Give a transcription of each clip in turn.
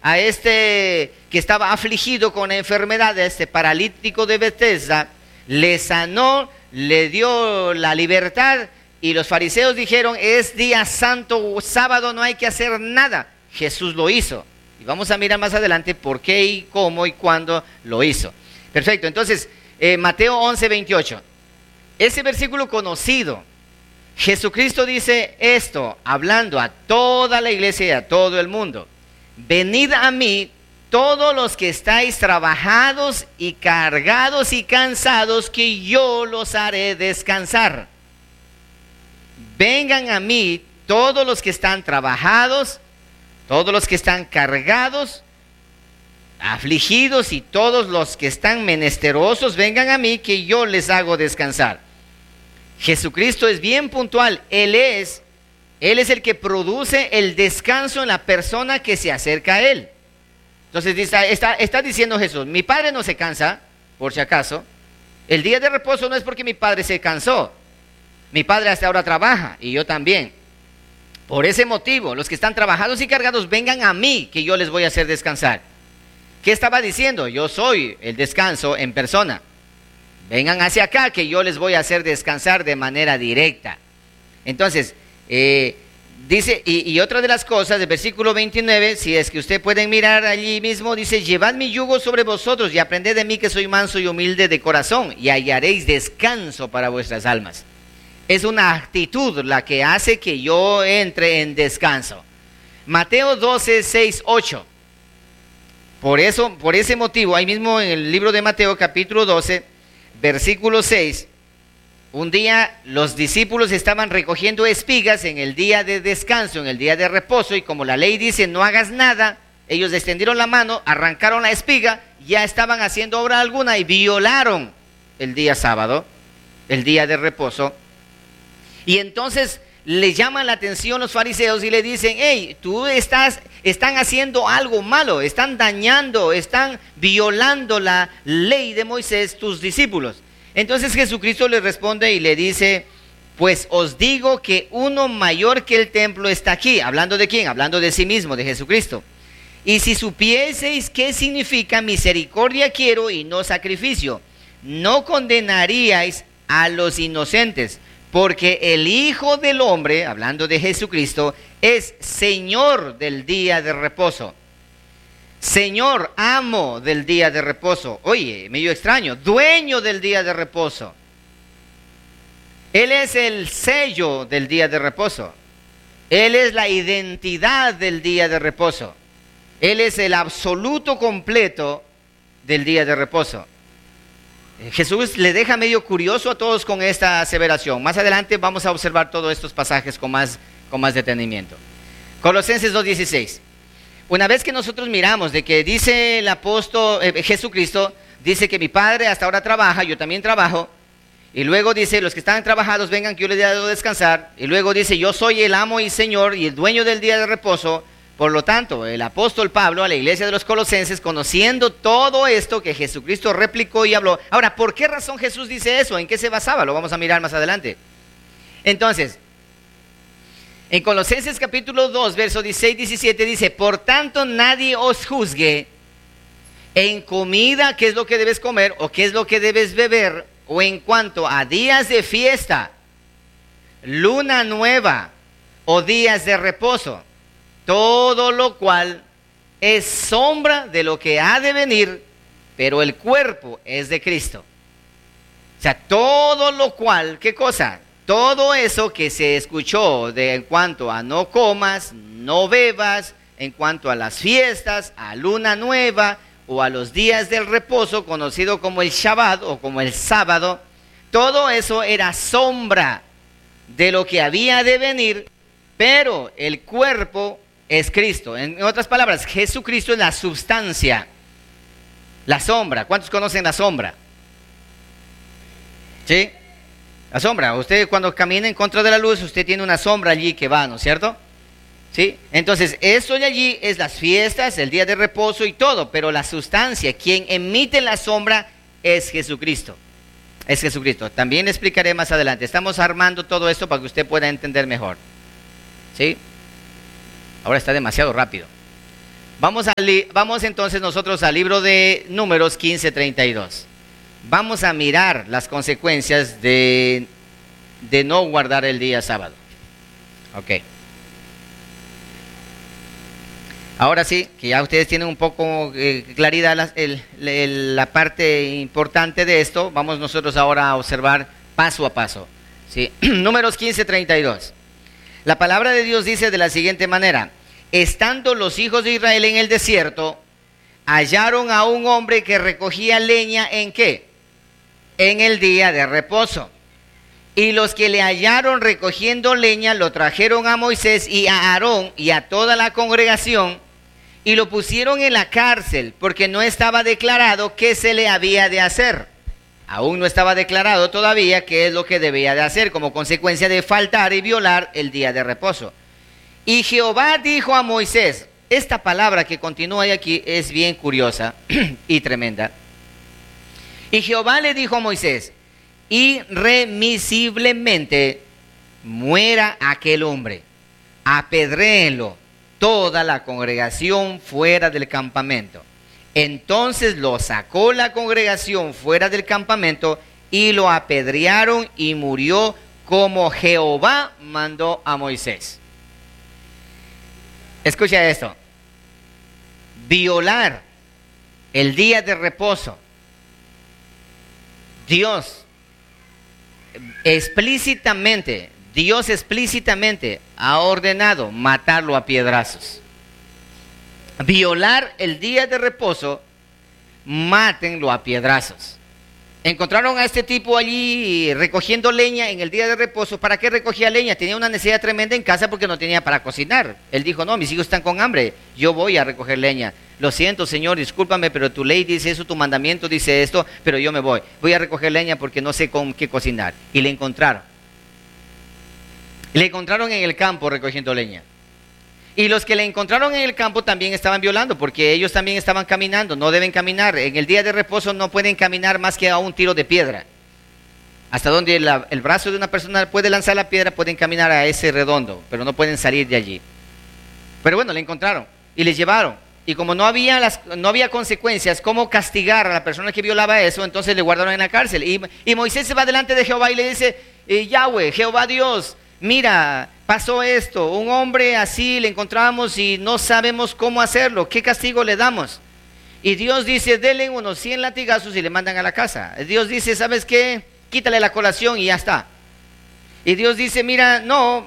a este que estaba afligido con enfermedad, a este paralítico de Bethesda, le sanó, le dio la libertad, y los fariseos dijeron, es día santo, sábado, no hay que hacer nada. Jesús lo hizo. Y vamos a mirar más adelante por qué y cómo y cuándo lo hizo. Perfecto, entonces, Mateo 11:28. Ese versículo conocido, Jesucristo dice esto, hablando a toda la iglesia y a todo el mundo. Venid a mí todos los que estáis trabajados y cargados y cansados, que yo los haré descansar. Vengan a mí todos los que están trabajados, todos los que están cargados, afligidos, y todos los que están menesterosos, vengan a mí, que yo les hago descansar. Jesucristo es bien puntual. Él es el que produce el descanso en la persona que se acerca a Él. Entonces está diciendo Jesús, mi Padre no se cansa, por si acaso. El día de reposo no es porque mi Padre se cansó. Mi Padre hasta ahora trabaja, y yo también. Por ese motivo, los que están trabajados y cargados, vengan a mí, que yo les voy a hacer descansar. ¿Qué estaba diciendo? Yo soy el descanso en persona. Vengan hacia acá, que yo les voy a hacer descansar de manera directa. Entonces, dice, y otra de las cosas, del versículo 29, si es que ustedes pueden mirar allí mismo, dice, llevad mi yugo sobre vosotros y aprended de mí, que soy manso y humilde de corazón, y hallaréis descanso para vuestras almas. Es una actitud la que hace que yo entre en descanso. Mateo 12, 6, 8. Por ese motivo, ahí mismo en el libro de Mateo, capítulo 12, versículo 6, un día los discípulos estaban recogiendo espigas en el día de descanso, en el día de reposo, y como la ley dice, no hagas nada, ellos extendieron la mano, arrancaron la espiga, ya estaban haciendo obra alguna y violaron el día sábado, el día de reposo. Y entonces le llaman la atención los fariseos y le dicen, hey, están haciendo algo malo, están dañando, están violando la ley de Moisés, tus discípulos. Entonces Jesucristo les responde y le dice, pues os digo que uno mayor que el templo está aquí. ¿Hablando de quién? Hablando de sí mismo, de Jesucristo. Y si supieseis qué significa misericordia quiero y no sacrificio, no condenaríais a los inocentes, porque el Hijo del Hombre, hablando de Jesucristo, es Señor del día de reposo. Señor, amo del día de reposo. Oye, medio extraño, dueño del día de reposo. Él es el sello del día de reposo. Él es la identidad del día de reposo. Él es el absoluto completo del día de reposo. Jesús le deja medio curioso a todos con esta aseveración. Más adelante vamos a observar todos estos pasajes con más detenimiento. Colosenses 2:16. Una vez que nosotros miramos de que dice el apóstol Jesucristo, dice que mi Padre hasta ahora trabaja, yo también trabajo, y luego dice, los que están trabajados vengan, que yo les hago descansar, y luego dice, yo soy el amo y Señor y el dueño del día de reposo. Por lo tanto, el apóstol Pablo a la iglesia de los Colosenses, conociendo todo esto que Jesucristo replicó y habló. Ahora, ¿por qué razón Jesús dice eso? ¿En qué se basaba? Lo vamos a mirar más adelante. Entonces, en Colosenses capítulo 2, verso 16-17 dice, por tanto nadie os juzgue en comida, qué es lo que debes comer o qué es lo que debes beber, o en cuanto a días de fiesta, luna nueva o días de reposo. Todo lo cual es sombra de lo que ha de venir, pero el cuerpo es de Cristo. O sea, todo lo cual, ¿qué cosa? Todo eso que se escuchó en cuanto a no comas, no bebas, en cuanto a las fiestas, a luna nueva o a los días del reposo, conocido como el Shabbat o como el sábado, todo eso era sombra de lo que había de venir, pero el cuerpo es Cristo. En otras palabras, Jesucristo es la sustancia, la sombra. ¿Cuántos conocen la sombra? ¿Sí? La sombra. Usted cuando camina en contra de la luz, usted tiene una sombra allí que va, ¿no es cierto? ¿Sí? Entonces, eso de allí es las fiestas, el día de reposo y todo, pero la sustancia, quien emite la sombra es Jesucristo. Es Jesucristo. También le explicaré más adelante. Estamos armando todo esto para que usted pueda entender mejor. ¿Sí? Ahora está demasiado rápido. Vamos entonces nosotros al libro de Números 15:32. Vamos a mirar las consecuencias de no guardar el día sábado. Ok. Ahora sí, que ya ustedes tienen un poco claridad la parte importante de esto, vamos nosotros ahora a observar paso a paso. ¿Sí? Números 15:32. La palabra de Dios dice de la siguiente manera: estando los hijos de Israel en el desierto, hallaron a un hombre que recogía leña ¿en qué? En el día de reposo. Y los que le hallaron recogiendo leña lo trajeron a Moisés y a Aarón y a toda la congregación y lo pusieron en la cárcel porque no estaba declarado qué se le había de hacer. Aún no estaba declarado todavía qué es lo que debía de hacer como consecuencia de faltar y violar el día de reposo. Y Jehová dijo a Moisés, esta palabra que continúa aquí es bien curiosa y tremenda. Y Jehová le dijo a Moisés, irremisiblemente muera aquel hombre, apedréenlo toda la congregación fuera del campamento. Entonces lo sacó la congregación fuera del campamento y lo apedrearon y murió como Jehová mandó a Moisés. Escucha esto. Violar el día de reposo. Dios explícitamente ha ordenado matarlo a piedrazos. Violar el día de reposo, mátenlo a piedrazos. Encontraron a este tipo allí recogiendo leña en el día de reposo. ¿Para qué recogía leña? Tenía una necesidad tremenda en casa porque no tenía para cocinar. Él dijo, no, mis hijos están con hambre, yo voy a recoger leña. Lo siento, Señor, discúlpame, pero tu ley dice eso, tu mandamiento dice esto, pero yo me voy. Voy a recoger leña porque no sé con qué cocinar. Y le encontraron. Le encontraron en el campo recogiendo leña. Y los que le encontraron en el campo también estaban violando, porque ellos también estaban caminando, no deben caminar. En el día de reposo no pueden caminar más que a un tiro de piedra. Hasta donde el brazo de una persona puede lanzar la piedra, pueden caminar a ese redondo, pero no pueden salir de allí. Pero bueno, le encontraron y les llevaron. Y como no había consecuencias, cómo castigar a la persona que violaba eso, entonces le guardaron en la cárcel. Y Moisés se va delante de Jehová y le dice, Yahweh, Jehová Dios, mira, pasó esto, un hombre así le encontramos y no sabemos cómo hacerlo, ¿qué castigo le damos? Y Dios dice, denle unos 100 latigazos y le mandan a la casa. Dios dice, ¿sabes qué? Quítale la colación y ya está. Y Dios dice, mira, no,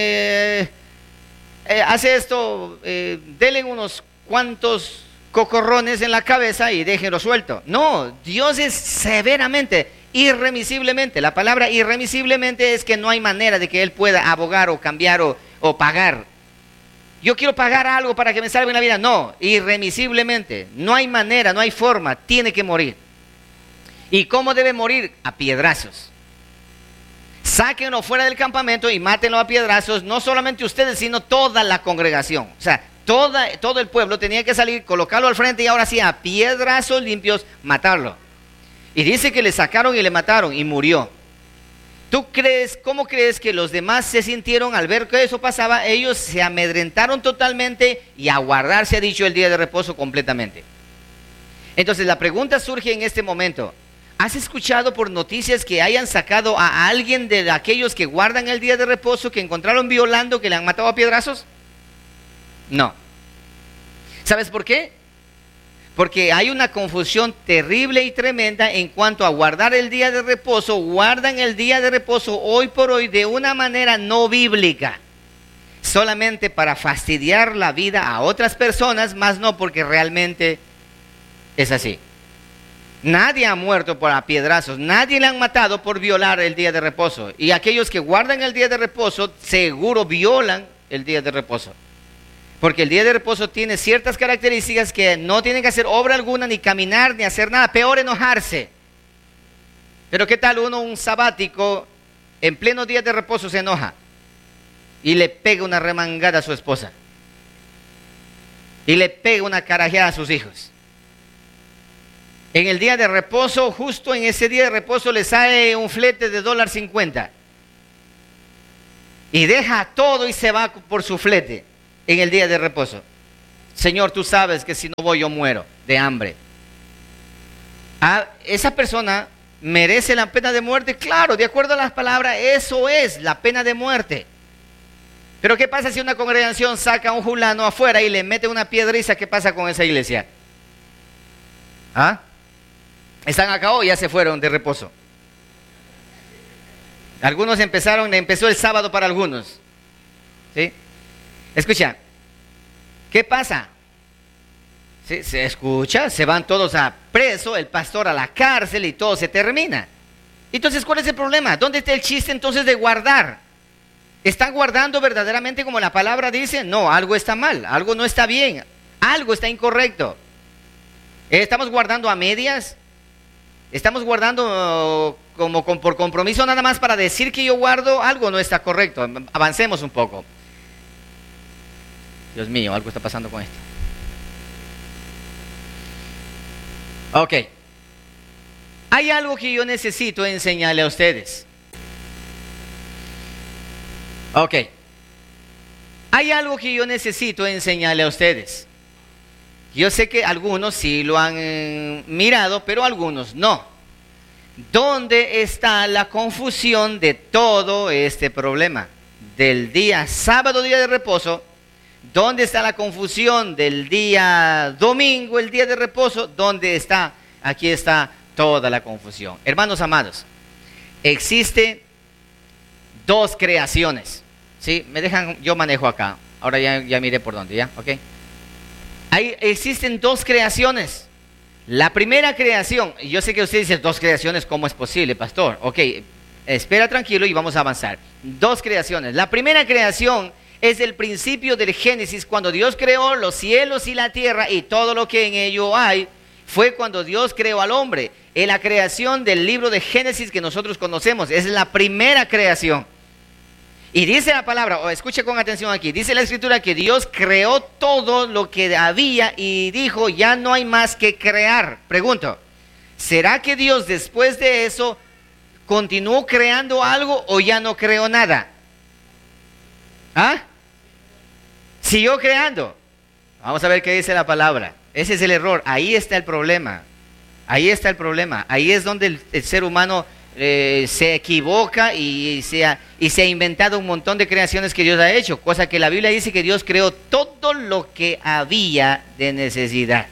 hace esto, denle unos cuantos cocorrones en la cabeza y déjenlo suelto. No, Dios es severamente, irremisiblemente. La palabra irremisiblemente es que no hay manera de que Él pueda abogar o cambiar o pagar. Yo quiero pagar algo para que me salve la vida. No, irremisiblemente. No hay manera, no hay forma. Tiene que morir. ¿Y cómo debe morir? A piedrazos. Sáquenlo fuera del campamento y mátenlo a piedrazos. No solamente ustedes, sino toda la congregación. O sea, todo el pueblo tenía que salir, colocarlo al frente y ahora sí, a piedrazos limpios, matarlo. Y dice que le sacaron y le mataron y murió. ¿Cómo crees que los demás se sintieron al ver que eso pasaba? Ellos se amedrentaron totalmente y a guardar, se ha dicho, el día de reposo completamente. Entonces la pregunta surge en este momento. ¿Has escuchado por noticias que hayan sacado a alguien de aquellos que guardan el día de reposo, que encontraron violando, que le han matado a piedrazos? No. ¿Sabes por qué? Porque hay una confusión terrible y tremenda en cuanto a guardar el día de reposo. Guardan el día de reposo hoy por hoy de una manera no bíblica, solamente para fastidiar la vida a otras personas, más no porque realmente es así. Nadie ha muerto por a piedrazos, nadie le han matado por violar el día de reposo. Y aquellos que guardan el día de reposo seguro violan el día de reposo. Porque el día de reposo tiene ciertas características que no tienen que hacer obra alguna, ni caminar, ni hacer nada, peor enojarse. Pero ¿qué tal un sabático en pleno día de reposo se enoja y le pega una remangada a su esposa? Y le pega una carajeada a sus hijos. En el día de reposo, justo en ese día de reposo, le sale un flete de $1.50. Y deja todo y se va por su flete. En el día de reposo. Señor, tú sabes que si no voy yo muero de hambre. Esa persona merece la pena de muerte, claro, de acuerdo a las palabras, eso es la pena de muerte. Pero ¿qué pasa si una congregación saca a un fulano afuera y le mete una piedriza? ¿Qué pasa con esa iglesia? ¿Ah? ¿Están acá o ya se fueron de reposo? Algunos empezó el sábado para algunos. ¿Sí? Escucha, ¿qué pasa? ¿Sí? Se escucha, se van todos a preso, el pastor a la cárcel y todo se termina. Entonces, ¿cuál es el problema? ¿Dónde está el chiste entonces de guardar? ¿Están guardando verdaderamente como la palabra dice? No, algo está mal, algo no está bien, algo está incorrecto. ¿Estamos guardando a medias? ¿Estamos guardando por compromiso nada más para decir que yo guardo? Algo no está correcto. Avancemos un poco. Dios mío, algo está pasando con esto. Ok. Hay algo que yo necesito enseñarle a ustedes. Ok. Hay algo que yo necesito enseñarle a ustedes. Yo sé que algunos sí lo han mirado, pero algunos no. ¿Dónde está la confusión de todo este problema? Del día sábado, día de reposo. ¿Dónde está la confusión del día domingo, el día de reposo? ¿Dónde está? Aquí está toda la confusión. Hermanos amados, existe dos creaciones. ¿Sí? Me dejan, yo manejo acá. Ahora ya miré por dónde, ¿ya? ¿Ok? Existen dos creaciones. La primera creación, y yo sé que usted dice dos creaciones, ¿cómo es posible, pastor? Ok, espera tranquilo y vamos a avanzar. Dos creaciones. La primera creación es el principio del Génesis, cuando Dios creó los cielos y la tierra y todo lo que en ello hay. Fue cuando Dios creó al hombre. En la creación del libro de Génesis que nosotros conocemos, es la primera creación. Y dice la palabra, escuche con atención aquí, dice la escritura que Dios creó todo lo que había y dijo, ya no hay más que crear. Pregunto, ¿será que Dios después de eso continuó creando algo o ya no creó nada? ¿Ah? Siguió creando. Vamos a ver qué dice la palabra. Ese es el error, ahí está el problema. Ahí está el problema, ahí es donde el ser humano se equivoca y se ha inventado un montón de creaciones que Dios ha hecho, cosa que la Biblia dice que Dios creó todo lo que había de necesidad.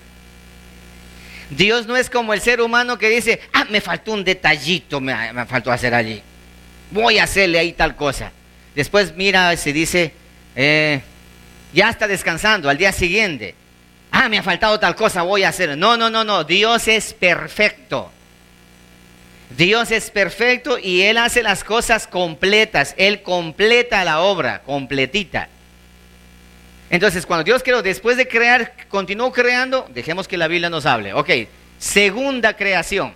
Dios no es como el ser humano que dice, me faltó un detallito, me faltó hacer allí, voy a hacerle ahí tal cosa. Después mira, se dice, ya está descansando, al día siguiente, me ha faltado tal cosa, voy a hacer. No, Dios es perfecto. Dios es perfecto y Él hace las cosas completas. Él completa la obra, completita. Entonces, cuando Dios creó, después de crear, continuó creando, dejemos que la Biblia nos hable. Ok, segunda creación.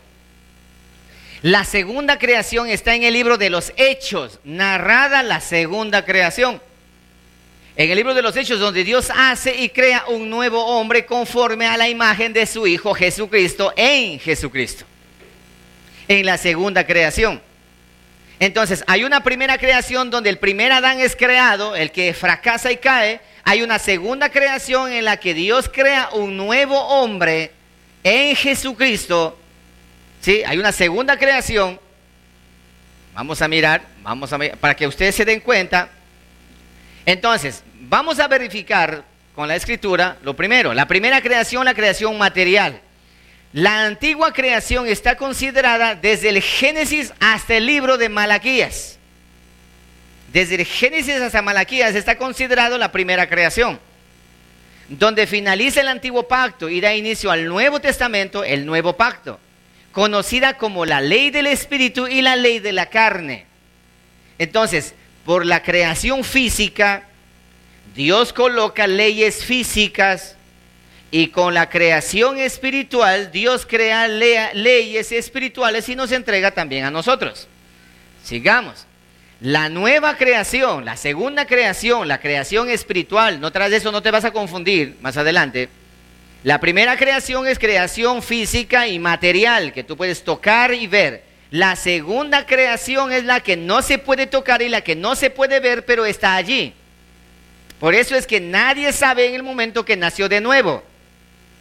La segunda creación está en el libro de los Hechos, narrada la segunda creación. En el libro de los Hechos, donde Dios hace y crea un nuevo hombre conforme a la imagen de su Hijo Jesucristo en Jesucristo. En la segunda creación. Entonces, hay una primera creación donde el primer Adán es creado, el que fracasa y cae. Hay una segunda creación en la que Dios crea un nuevo hombre en Jesucristo. ¿Sí? Hay una segunda creación. Vamos a mirar para que ustedes se den cuenta. Entonces, vamos a verificar con la Escritura lo primero. La primera creación, la creación material. La antigua creación está considerada desde el Génesis hasta el libro de Malaquías. Desde el Génesis hasta Malaquías está considerado la primera creación, donde finaliza el antiguo pacto y da inicio al Nuevo Testamento, el nuevo pacto, conocida como la ley del Espíritu y la ley de la carne. Entonces, por la creación física, Dios coloca leyes físicas. Y con la creación espiritual, Dios crea leyes espirituales y nos entrega también a nosotros. Sigamos. La nueva creación, la segunda creación, la creación espiritual, no tras de eso no te vas a confundir más adelante. La primera creación es creación física y material, que tú puedes tocar y ver. La segunda creación es la que no se puede tocar y la que no se puede ver, pero está allí. Por eso es que nadie sabe en el momento que nació de nuevo.